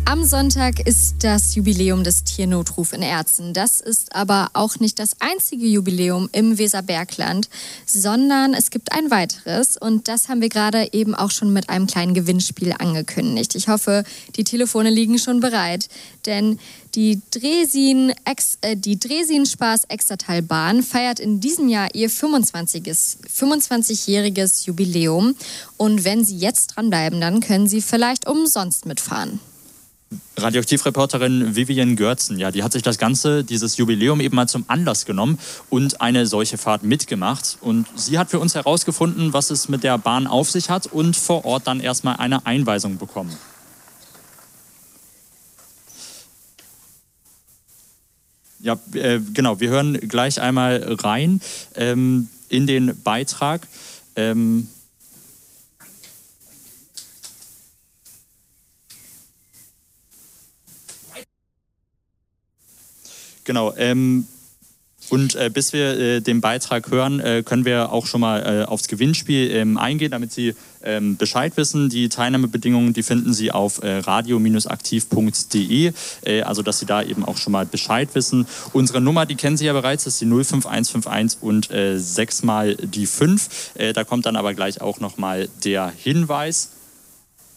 Am Sonntag ist das Jubiläum des Tiernotruf in Erzen. Das ist aber auch nicht das einzige Jubiläum im Weserbergland, sondern es gibt ein weiteres. Und das haben wir gerade eben auch schon mit einem kleinen Gewinnspiel angekündigt. Ich hoffe, die Telefone liegen schon bereit, denn die Dresin-Spaß-Extertalbahn feiert in diesem Jahr ihr 25-jähriges Jubiläum. Und wenn Sie jetzt dranbleiben, dann können Sie vielleicht umsonst mitfahren. Radioaktivreporterin Vivian Görzen, ja, die hat sich dieses Jubiläum eben mal zum Anlass genommen und eine solche Fahrt mitgemacht. Und sie hat für uns herausgefunden, was es mit der Bahn auf sich hat und vor Ort dann erstmal eine Einweisung bekommen. Ja, genau, wir hören gleich einmal rein in den Beitrag. Genau, bis wir den Beitrag hören, können wir auch schon mal aufs Gewinnspiel eingehen, damit Sie Bescheid wissen. Die Teilnahmebedingungen, die finden Sie auf radio-aktiv.de, also dass Sie da eben auch schon mal Bescheid wissen. Unsere Nummer, die kennen Sie ja bereits, das ist die 05151 und 6 mal die 5. Da kommt dann aber gleich auch nochmal der Hinweis.